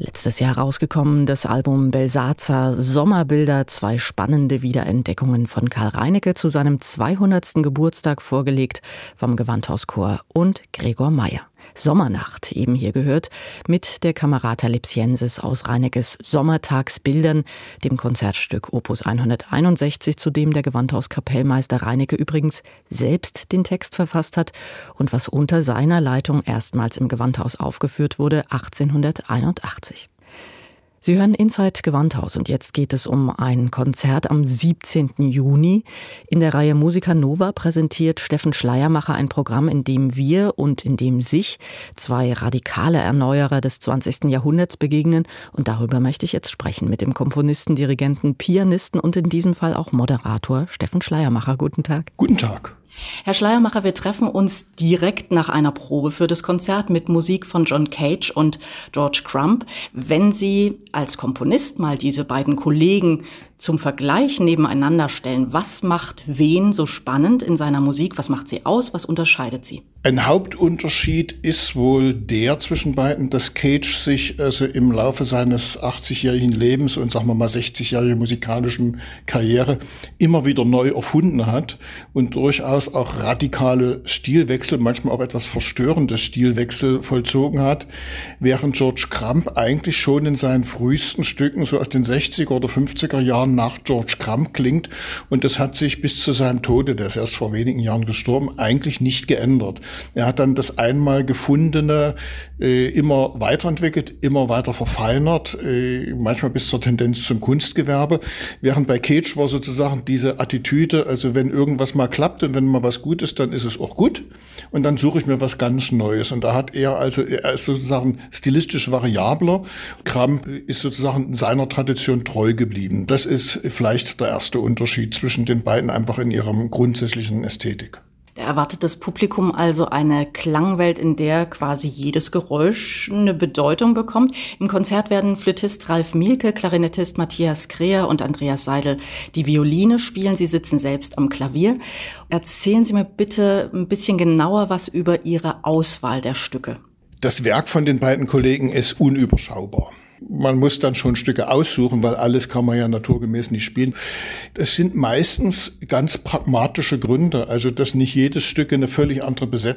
Letztes Jahr rausgekommen, das Album Belsazar Sommerbilder, 2 spannende Wiederentdeckungen von Karl Reinecke zu seinem 200. Geburtstag vorgelegt vom Gewandhauschor und Gregor Meyer. Sommernacht eben hier gehört mit der Camerata Lipsiensis aus Reineckes Sommertagsbildern, dem Konzertstück Opus 161, zu dem der Gewandhauskapellmeister Reinecke übrigens selbst den Text verfasst hat und was unter seiner Leitung erstmals im Gewandhaus aufgeführt wurde 1881. Sie hören Inside Gewandhaus und jetzt geht es um ein Konzert am 17. Juni. In der Reihe Musica Nova präsentiert Steffen Schleiermacher ein Programm, in dem wir und in dem sich 2 radikale Erneuerer des 20. Jahrhunderts begegnen. Und darüber möchte ich jetzt sprechen mit dem Komponisten, Dirigenten, Pianisten und in diesem Fall auch Moderator Steffen Schleiermacher. Guten Tag. Guten Tag. Herr Schleiermacher, wir treffen uns direkt nach einer Probe für das Konzert mit Musik von John Cage und George Crumb. Wenn Sie als Komponist mal diese beiden Kollegen zum Vergleich nebeneinander stellen, was macht wen so spannend in seiner Musik? Was macht sie aus? Was unterscheidet sie? Ein Hauptunterschied ist wohl der zwischen beiden, dass Cage sich also im Laufe seines 80-jährigen Lebens und sagen wir mal 60-jährigen musikalischen Karriere immer wieder neu erfunden hat und durchaus auch radikale Stilwechsel, manchmal auch etwas verstörende Stilwechsel vollzogen hat, während George Crumb eigentlich schon in seinen frühesten Stücken so aus den 60er oder 50er Jahren nach George Crumb klingt, und das hat sich bis zu seinem Tode, der ist erst vor wenigen Jahren gestorben, eigentlich nicht geändert. Er hat dann das einmal Gefundene immer weiterentwickelt, immer weiter verfeinert, manchmal bis zur Tendenz zum Kunstgewerbe, während bei Cage war sozusagen diese Attitüde, also wenn irgendwas mal klappt und wenn mal was gut ist, dann ist es auch gut und dann suche ich mir was ganz Neues, und da hat er ist sozusagen stilistisch variabler. Crumb ist sozusagen seiner Tradition treu geblieben. Das ist vielleicht der erste Unterschied zwischen den beiden, einfach in ihrer grundsätzlichen Ästhetik. Da erwartet das Publikum also eine Klangwelt, in der quasi jedes Geräusch eine Bedeutung bekommt. Im Konzert werden Flötist Ralf Mielke, Klarinettist Matthias Kreher und Andreas Seidel die Violine spielen. Sie sitzen selbst am Klavier. Erzählen Sie mir bitte ein bisschen genauer was über Ihre Auswahl der Stücke. Das Werk von den beiden Kollegen ist unüberschaubar. Man muss dann schon Stücke aussuchen, weil alles kann man ja naturgemäß nicht spielen. Das sind meistens ganz pragmatische Gründe, also dass nicht jedes Stück eine völlig andere Besetzung